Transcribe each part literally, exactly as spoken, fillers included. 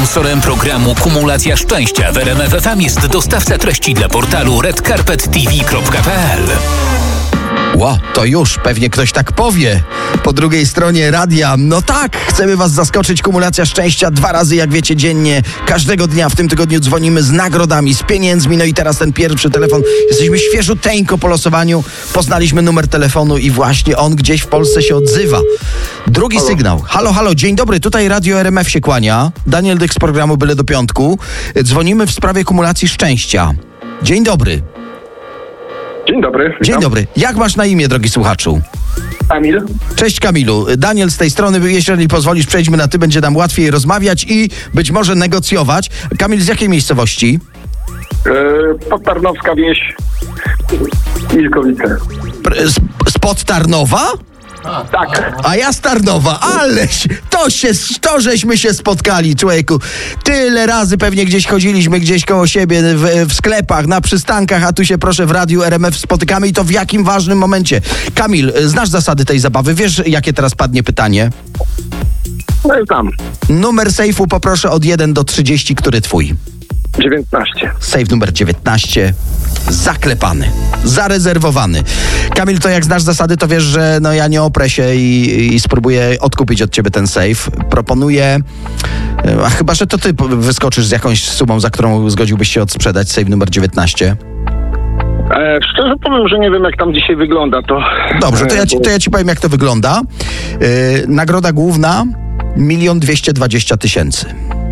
Sponsorem programu Kumulacja Szczęścia w R M F F M jest dostawca treści dla portalu red carpet t v kropka p l. Ło, to już, pewnie ktoś tak powie. Po drugiej stronie radia, no tak, chcemy was zaskoczyć. Kumulacja Szczęścia dwa razy, jak wiecie, dziennie. Każdego dnia w tym tygodniu dzwonimy z nagrodami, z pieniędzmi. No i teraz ten pierwszy telefon. Jesteśmy świeżuteńko po losowaniu. Poznaliśmy numer telefonu i właśnie on gdzieś w Polsce się odzywa. Drugi halo. sygnał. Halo, halo, dzień dobry, tutaj Radio R M F się kłania. Daniel Dych z programu Byle do Piątku. Dzwonimy w sprawie kumulacji szczęścia. Dzień dobry. Dzień dobry. Witam. Dzień dobry. Jak masz na imię, drogi słuchaczu? Kamil. Cześć, Kamilu. Daniel z tej strony. Jeżeli pozwolisz, przejdźmy na ty. Będzie nam łatwiej rozmawiać i być może negocjować. Kamil, z jakiej miejscowości? Yy, Podtarnowska wieś. Wilkowice. Spod Tarnowa? A, tak. A ja z Tarnowa, aleś, to się, to żeśmy się spotkali, człowieku. Tyle razy pewnie gdzieś chodziliśmy, gdzieś koło siebie, w, w sklepach, na przystankach, a tu się proszę w Radiu R M F spotykamy i to w jakim ważnym momencie. Kamil, znasz zasady tej zabawy? Wiesz, jakie teraz padnie pytanie? No i tam. Numer sejfu poproszę od jeden do trzydziestu, który twój? dziewiętnaście. Sejf numer dziewiętnaście. Zaklepany. Zarezerwowany. Kamil, to jak znasz zasady, to wiesz, że no ja nie oprę się i, i spróbuję odkupić od ciebie ten sejf. Proponuję, a chyba, że to ty wyskoczysz z jakąś sumą, za którą zgodziłbyś się odsprzedać sejf numer dziewiętnaście. E, szczerze powiem, że nie wiem, jak tam dzisiaj wygląda to. Dobrze, to ja ci, to ja ci powiem, jak to wygląda. Yy, nagroda główna milion dwieście dwadzieścia tysięcy.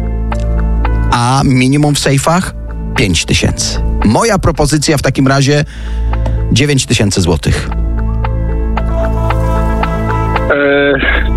A minimum w sejfach pięć tysięcy. Moja propozycja w takim razie dziewięć tysięcy złotych. E,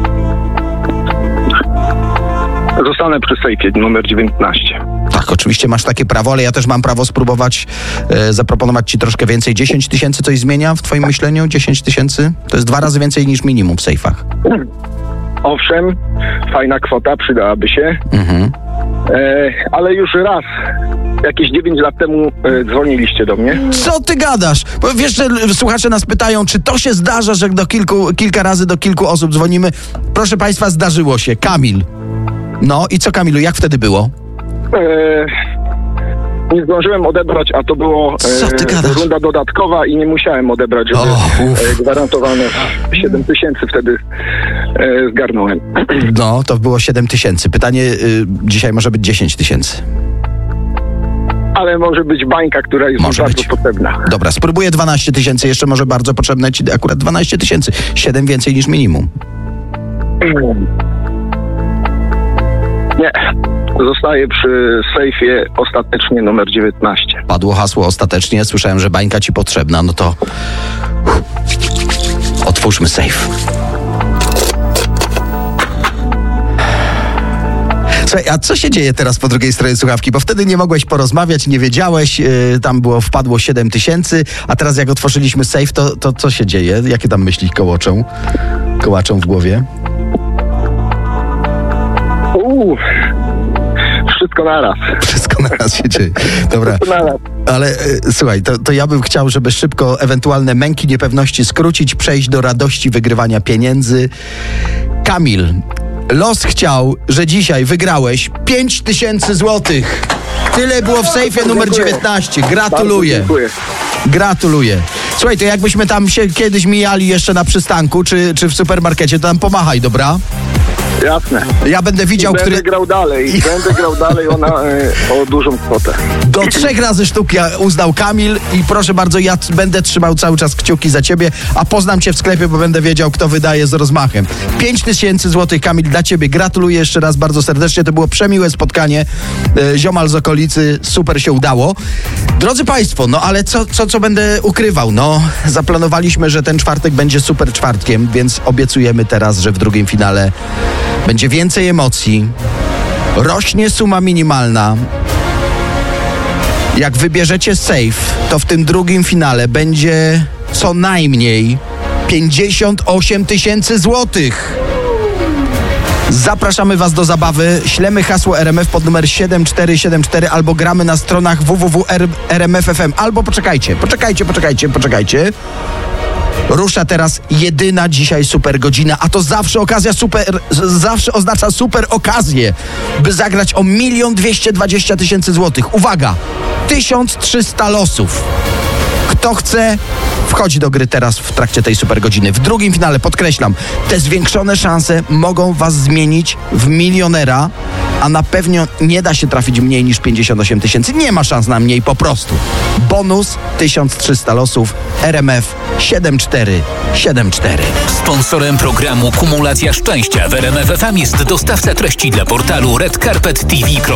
zostanę przy sejfie numer dziewiętnaście. Tak, oczywiście masz takie prawo, ale ja też mam prawo spróbować e, zaproponować ci troszkę więcej. dziesięć tysięcy coś zmienia w twoim myśleniu? dziesięć tysięcy? To jest dwa razy więcej niż minimum w sejfach. Owszem, fajna kwota, przydałaby się. Mhm. E, ale już raz, jakieś dziewięć lat temu e, dzwoniliście do mnie. Co ty gadasz? Bo wiesz, że słuchacze nas pytają, czy to się zdarza, że do kilku, kilka razy do kilku osób dzwonimy. Proszę państwa, zdarzyło się. Kamil. No i co, Kamilu, jak wtedy było? E, nie zdążyłem odebrać, a to było e, runda dodatkowa i nie musiałem odebrać, żeby e, gwarantowane siedem tysięcy wtedy e, zgarnąłem. No, to było siedem tysięcy. Pytanie y, dzisiaj może być dziesięć tysięcy. Ale może być bańka, która jest może bardzo być. potrzebna. Dobra, spróbuję dwanaście tysięcy. Jeszcze może bardzo potrzebne ci akurat dwanaście tysięcy. siedem więcej niż minimum. Nie. Zostaję przy sejfie ostatecznie numer dziewiętnaście. Padło hasło ostatecznie. Słyszałem, że bańka ci potrzebna. No to otwórzmy sejf. Słuchaj, a co się dzieje teraz po drugiej stronie słuchawki? Bo wtedy nie mogłeś porozmawiać, nie wiedziałeś, yy, tam było, wpadło siedem tysięcy, a teraz jak otworzyliśmy sejf, to, to co się dzieje? Jakie tam myśli kołoczą? Kołaczą w głowie? Uuu. Wszystko naraz. Wszystko naraz się dzieje. Dobra. Ale e, słuchaj, to, to ja bym chciał, żeby szybko ewentualne męki, niepewności skrócić, przejść do radości wygrywania pieniędzy. Kamil, los chciał, że dzisiaj wygrałeś pięć tysięcy złotych. Tyle było w sejfie numer dziewiętnaście. Gratuluję. Gratuluję. Słuchaj, to jakbyśmy tam się kiedyś mijali jeszcze na przystanku, czy, czy w supermarkecie, to tam pomachaj, dobra? Jasne. Ja będę widział, będę który... grał dalej. I... Będę grał dalej ona, y, o dużą kwotę. Do trzech razy sztuk ja uznał Kamil i proszę bardzo, ja będę trzymał cały czas kciuki za ciebie, a poznam cię w sklepie, bo będę wiedział, kto wydaje z rozmachem. Pięć tysięcy złotych, Kamil, dla ciebie. Gratuluję jeszcze raz bardzo serdecznie. To było przemiłe spotkanie. E, ziomal z okolicy. Super się udało. Drodzy państwo, no ale co, co, co będę ukrywał? No, zaplanowaliśmy, że ten czwartek będzie super czwartkiem, więc obiecujemy teraz, że w drugim finale będzie więcej emocji, rośnie suma minimalna. Jak wybierzecie safe, to w tym drugim finale będzie co najmniej pięćdziesiąt osiem tysięcy złotych. Zapraszamy was do zabawy. Ślemy hasło R M F pod numer siedem cztery siedem cztery albo gramy na stronach w w w kropka r m f f m. Albo poczekajcie, poczekajcie, poczekajcie, poczekajcie. Rusza teraz jedyna dzisiaj super godzina, a to zawsze okazja super, zawsze oznacza super okazję, by zagrać o milion dwieście dwadzieścia tysięcy złotych. Uwaga, tysiąc trzysta losów. Kto chce, wchodzi do gry teraz w trakcie tej super godziny. W drugim finale, podkreślam, te zwiększone szanse mogą was zmienić w milionera, a na pewno nie da się trafić mniej niż pięćdziesiąt osiem tysięcy. Nie ma szans na mniej po prostu. Bonus tysiąc trzysta losów, R M F siedem cztery siedem cztery. Sponsorem programu Kumulacja Szczęścia w R M F F M jest dostawca treści dla portalu red carpet t v kropka com.